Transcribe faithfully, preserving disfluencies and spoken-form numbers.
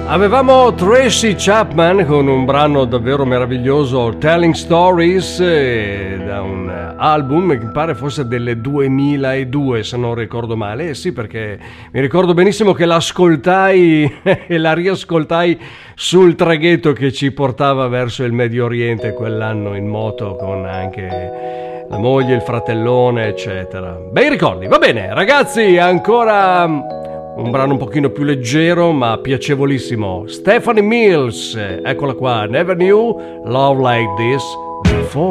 Avevamo Tracy Chapman con un brano davvero meraviglioso, Telling Stories, eh, da un album che mi pare fosse del duemiladue, se non ricordo male. Eh sì, perché mi ricordo benissimo che l'ascoltai e la riascoltai sul traghetto che ci portava verso il Medio Oriente quell'anno in moto, con anche la moglie, il fratellone, eccetera. Bei ricordi. Va bene, ragazzi, ancora un brano un pochino più leggero ma piacevolissimo. Stephanie Mills, eccola qua. Never knew love like this before.